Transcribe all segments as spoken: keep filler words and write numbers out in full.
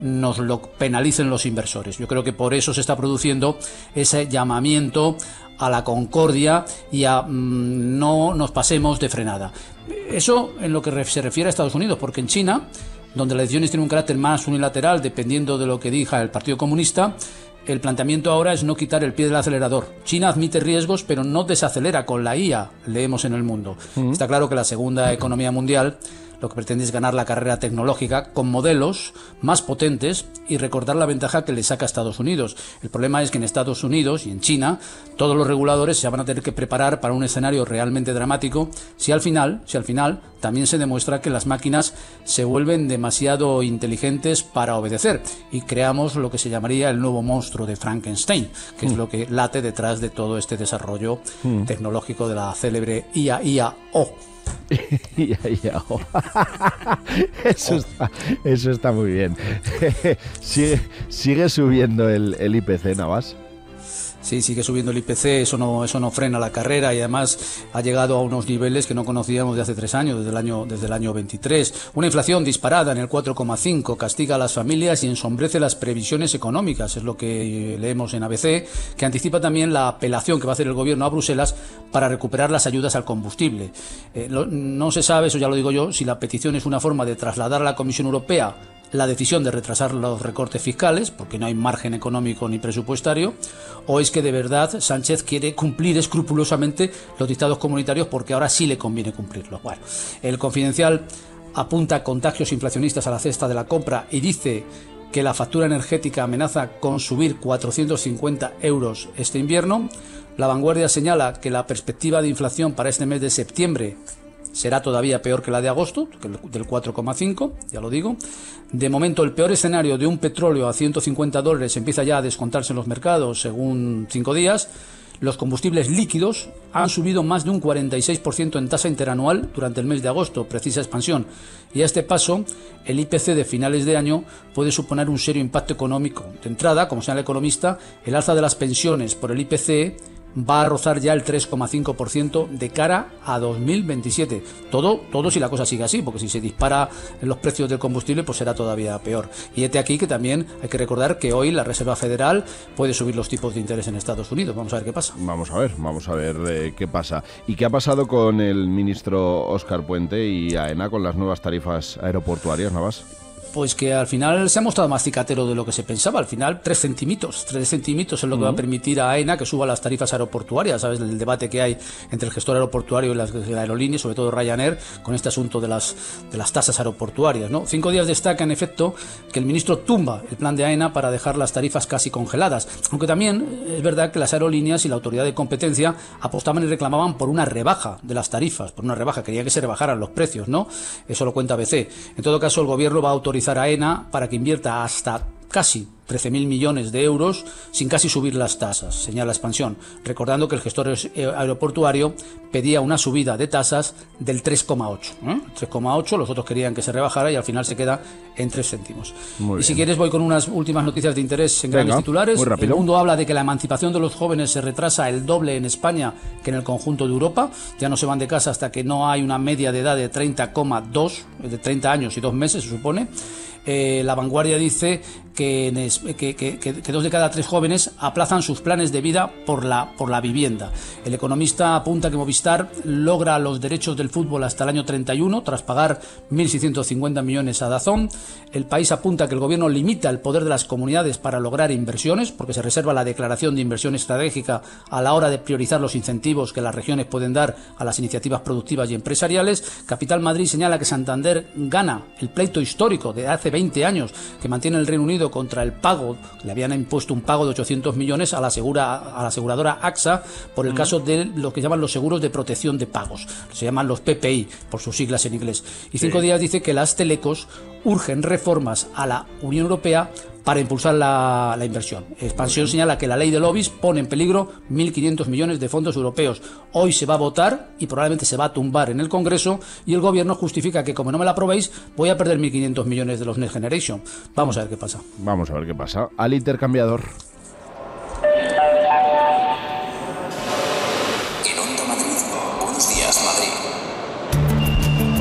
nos lo penalicen los inversores. Yo creo que por eso se está produciendo ese llamamiento a la concordia y a mmm, no nos pasemos de frenada. Eso en lo que se refiere a Estados Unidos, porque en China, donde las decisiones tienen un carácter más unilateral, dependiendo de lo que diga el Partido Comunista, el planteamiento ahora es no quitar el pie del acelerador. China admite riesgos, pero no desacelera con la I A, leemos en El Mundo. Uh-huh. Está claro que la segunda economía mundial lo que pretende es ganar la carrera tecnológica con modelos más potentes y recordar la ventaja que le saca a Estados Unidos. El problema es que en Estados Unidos y en China todos los reguladores se van a tener que preparar para un escenario realmente dramático si al final, si al final también se demuestra que las máquinas se vuelven demasiado inteligentes para obedecer y creamos lo que se llamaría el nuevo monstruo de Frankenstein, que mm. es lo que late detrás de todo este desarrollo mm. tecnológico de la célebre I A I A O. Ya, ya. Eso, está, eso está muy bien. Sigue, sigue subiendo el, el I P C, Navas. Sí, sigue subiendo el I P C, eso no, eso no frena la carrera y además ha llegado a unos niveles que no conocíamos de hace tres años, desde el año, desde el año veintitrés. Una inflación disparada en el cuatro coma cinco, castiga a las familias y ensombrece las previsiones económicas, es lo que leemos en A B C, que anticipa también la apelación que va a hacer el gobierno a Bruselas para recuperar las ayudas al combustible. Eh, lo, no se sabe, eso ya lo digo yo, si la petición es una forma de trasladar a la Comisión Europea la decisión de retrasar los recortes fiscales, porque no hay margen económico ni presupuestario, o es que de verdad Sánchez quiere cumplir escrupulosamente los dictados comunitarios porque ahora sí le conviene cumplirlos. Bueno, el Confidencial apunta contagios inflacionistas a la cesta de la compra y dice que la factura energética amenaza con subir cuatrocientos cincuenta euros este invierno. La Vanguardia señala que la perspectiva de inflación para este mes de septiembre será todavía peor que la de agosto, que del cuatro coma cinco, ya lo digo. De momento, el peor escenario de un petróleo a ciento cincuenta dólares empieza ya a descontarse en los mercados según cinco días. Los combustibles líquidos han subido más de un cuarenta y seis por ciento en tasa interanual durante el mes de agosto, precisa expansión. Y a este paso, el I P C de finales de año puede suponer un serio impacto económico. De entrada, como señala el economista, el alza de las pensiones por el I P C va a rozar ya el tres coma cinco por ciento de cara a dos mil veintisiete. Todo, todo si la cosa sigue así, porque si se dispara en los precios del combustible, pues será todavía peor. Y este aquí que también hay que recordar que hoy la Reserva Federal puede subir los tipos de interés en Estados Unidos. Vamos a ver qué pasa. Vamos a ver, vamos a ver eh, qué pasa. ¿Y qué ha pasado con el ministro Óscar Puente y AENA con las nuevas tarifas aeroportuarias, Navas? Pues que al final se ha mostrado más cicatero de lo que se pensaba. Al final, tres centímetros. Tres centímetros es lo que uh-huh. va a permitir a AENA que suba las tarifas aeroportuarias. ¿Sabes? El debate que hay entre el gestor aeroportuario y las, la aerolínea, sobre todo Ryanair, con este asunto de las, de las tasas aeroportuarias, ¿no? Cinco días destaca, en efecto, que el ministro tumba el plan de AENA para dejar las tarifas casi congeladas. Aunque también es verdad que las aerolíneas y la autoridad de competencia apostaban y reclamaban por una rebaja de las tarifas, por una rebaja. Querían que se rebajaran los precios, ¿no? Eso lo cuenta A B C. En todo caso, el gobierno va a autorizar a AENA para que invierta hasta casi trece mil millones de euros sin casi subir las tasas, señala Expansión, recordando que el gestor aeroportuario pedía una subida de tasas del tres coma ocho. ¿eh? tres coma ocho, los otros querían que se rebajara y al final se queda en tres céntimos. Muy y bien. Si quieres voy con unas últimas noticias de interés en Venga, grandes titulares. Muy rápido. El Mundo habla de que la emancipación de los jóvenes se retrasa el doble en España que en el conjunto de Europa. Ya no se van de casa hasta que no hay una media de edad de treinta coma dos, de treinta años y dos meses se supone. Eh, la Vanguardia dice que, que, que, que dos de cada tres jóvenes aplazan sus planes de vida por la, por la vivienda. El economista apunta que Movistar logra los derechos del fútbol hasta el año treinta y uno tras pagar mil seiscientos cincuenta millones a DAZN. El País apunta que el gobierno limita el poder de las comunidades para lograr inversiones porque se reserva la declaración de inversión estratégica a la hora de priorizar los incentivos que las regiones pueden dar a las iniciativas productivas y empresariales. Capital Madrid señala que Santander gana el pleito histórico de hace veinte años que mantiene el Reino Unido contra el pago, le habían impuesto un pago de ochocientos millones a la, asegura, a la aseguradora A X A por el mm. caso de lo que llaman los seguros de protección de pagos, se llaman los P P I por sus siglas en inglés. Y sí. Cinco días dice que las telecos urgen reformas a la Unión Europea para impulsar la, la inversión. Expansión señala que la ley de lobbies pone en peligro mil quinientos millones de fondos europeos. Hoy se va a votar y probablemente se va a tumbar en el Congreso y el gobierno justifica que como no me la aprobéis voy a perder mil quinientos millones de los Next Generation. Vamos a ver qué pasa. Vamos a ver qué pasa. Al intercambiador.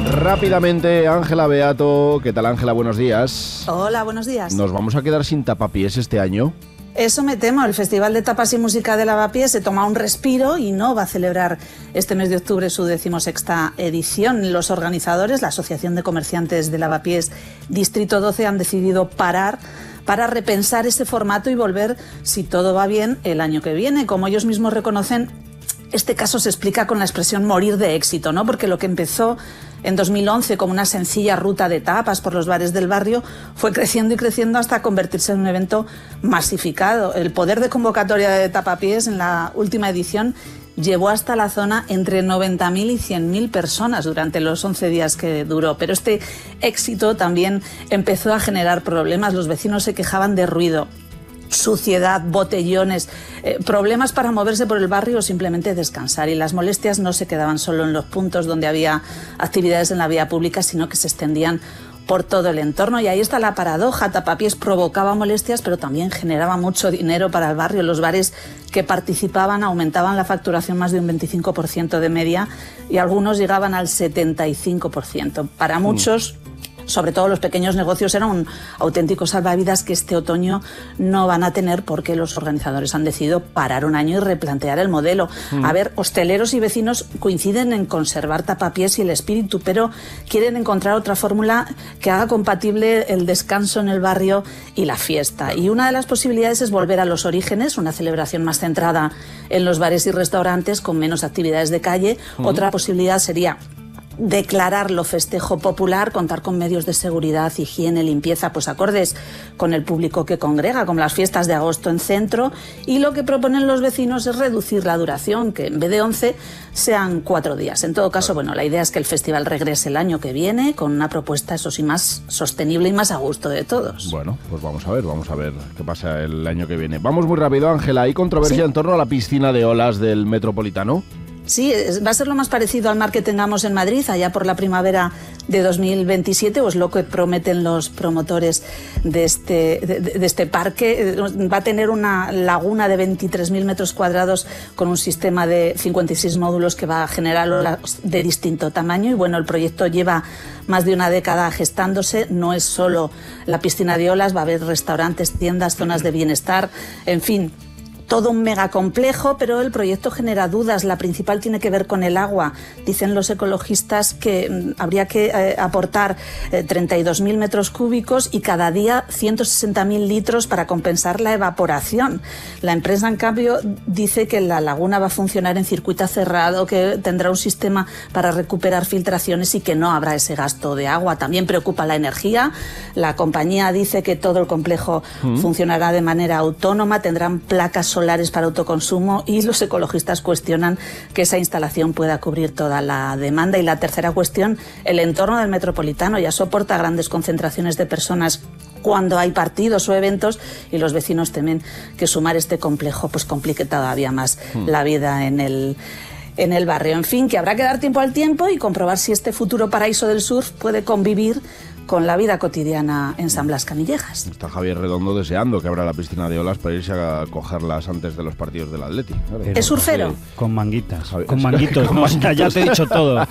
Rápidamente, Ángela Beato. ¿Qué tal, Ángela? Buenos días. Hola, buenos días. ¿Nos vamos a quedar sin tapapiés este año? Eso me temo. El Festival de Tapas y Música de Lavapiés se toma un respiro y no va a celebrar este mes de octubre su decimosexta edición. Los organizadores, la Asociación de Comerciantes de Lavapiés Distrito doce, han decidido parar para repensar ese formato y volver, si todo va bien, el año que viene. Como ellos mismos reconocen, este caso se explica con la expresión morir de éxito, ¿no? Porque lo que empezó en dos mil once como una sencilla ruta de tapas por los bares del barrio fue creciendo y creciendo hasta convertirse en un evento masificado. El poder de convocatoria de tapapiés en la última edición llevó hasta la zona entre noventa mil y cien mil personas durante los once días que duró. Pero este éxito también empezó a generar problemas. Los vecinos se quejaban de ruido, suciedad, botellones, eh, problemas para moverse por el barrio o simplemente descansar. Y las molestias no se quedaban solo en los puntos donde había actividades en la vía pública, sino que se extendían por todo el entorno. Y ahí está la paradoja. Tapapiés provocaba molestias, pero también generaba mucho dinero para el barrio. Los bares que participaban aumentaban la facturación más de un veinticinco por ciento de media y algunos llegaban al setenta y cinco por ciento. Para muchos, sobre todo los pequeños negocios, era un auténtico salvavidas que este otoño no van a tener porque los organizadores han decidido parar un año y replantear el modelo. Mm. A ver, hosteleros y vecinos coinciden en conservar tapapiés y el espíritu, pero quieren encontrar otra fórmula que haga compatible el descanso en el barrio y la fiesta. Y una de las posibilidades es volver a los orígenes, una celebración más centrada en los bares y restaurantes con menos actividades de calle. Mm. Otra posibilidad sería declararlo festejo popular, contar con medios de seguridad, higiene, limpieza, pues acordes con el público que congrega, como las fiestas de agosto en centro. Y lo que proponen los vecinos es reducir la duración, que en vez de once sean cuatro días. En todo caso, bueno, la idea es que el festival regrese el año que viene con una propuesta, eso sí, más sostenible y más a gusto de todos. Bueno, pues vamos a ver, vamos a ver qué pasa el año que viene. Vamos muy rápido, Ángela. ¿Hay controversia ¿Sí? en torno a la piscina de olas del Metropolitano? Sí, va a ser lo más parecido al mar que tengamos en Madrid, allá por la primavera de dos mil veintisiete, o es lo que prometen los promotores de este, de, de este parque. Va a tener una laguna de veintitrés mil metros cuadrados con un sistema de cincuenta y seis módulos que va a generar olas de distinto tamaño. Y bueno, el proyecto lleva más de una década gestándose. No es solo la piscina de olas, va a haber restaurantes, tiendas, zonas de bienestar, en fin, todo un megacomplejo, pero el proyecto genera dudas. La principal tiene que ver con el agua. Dicen los ecologistas que mm, habría que eh, aportar eh, treinta y dos mil metros cúbicos y cada día ciento sesenta mil litros para compensar la evaporación. La empresa, en cambio, dice que la laguna va a funcionar en circuito cerrado, que tendrá un sistema para recuperar filtraciones y que no habrá ese gasto de agua. También preocupa la energía. La compañía dice que todo el complejo mm. funcionará de manera autónoma, tendrán placas solares solares para autoconsumo y los ecologistas cuestionan que esa instalación pueda cubrir toda la demanda. Y la tercera cuestión, el entorno del Metropolitano ya soporta grandes concentraciones de personas cuando hay partidos o eventos y los vecinos temen que sumar este complejo pues complique todavía más hmm. la vida en el en el barrio. En fin, que habrá que dar tiempo al tiempo y comprobar si este futuro paraíso del surf puede convivir con la vida cotidiana en San Blas Canillejas. Está Javier Redondo deseando que abra la piscina de olas para irse a cogerlas antes de los partidos del Atleti. Claro. ¿Es surfero? Con manguitas, Javier, con manguitos, con manguitos. Ya te he dicho todo.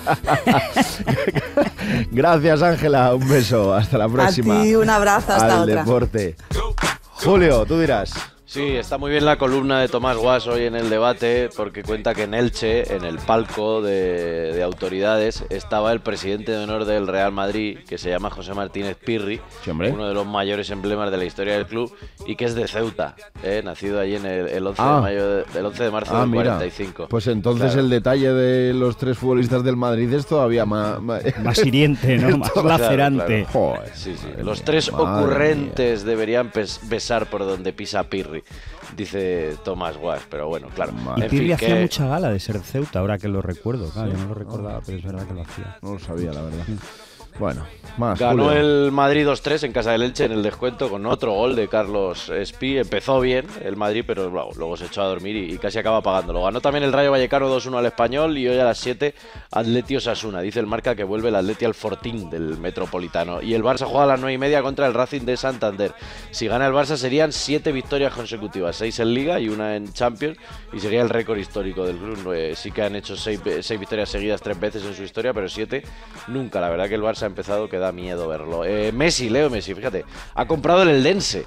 Gracias, Ángela, un beso, hasta la próxima. A ti un abrazo, hasta Al otra. Deporte. Julio, tú dirás. Sí, está muy bien la columna de Tomás Guas hoy en el debate porque cuenta que en Elche, en el palco de, de autoridades, estaba el presidente de honor del Real Madrid, que se llama José Martínez Pirri, sí, uno de los mayores emblemas de la historia del club y que es de Ceuta, ¿eh? Nacido allí en el, el, once, ah. de mayo de, el once de marzo ah, del mira. cuarenta y cinco. Pues entonces claro. el detalle de los tres futbolistas del Madrid es todavía más... Más, más hiriente, ¿no? Más lacerante. Claro, claro. Joder, sí, sí. Los tres ocurrentes mía. deberían pes- besar por donde pisa Pirri, dice Tomás Guas, pero bueno, claro. Y en Pirri fin, hacía que... mucha gala de ser Ceuta, ahora que lo recuerdo. Claro, sí. Yo no lo recordaba, pero es verdad que lo hacía. No lo sabía, la verdad. Bueno, más. Ganó Julio. el Madrid dos tres en casa del Elche en el descuento con otro gol de Carlos Espí. Empezó bien el Madrid, pero bueno, luego se echó a dormir y, y casi acaba pagándolo. Ganó también el Rayo Vallecano dos uno al Español y hoy a las siete Atleti Osasuna. Dice el Marca que vuelve el Atleti al Fortín del Metropolitano. Y el Barça juega a las nueve y media contra el Racing de Santander. Si gana el Barça serían siete victorias consecutivas, seis en Liga y una en Champions, y sería el récord histórico del club. Eh, sí que han hecho seis, seis victorias seguidas tres veces en su historia, pero siete nunca. La verdad que el Barça ha empezado que da miedo verlo. Eh, Messi, Leo Messi, fíjate, ha comprado el Eldense.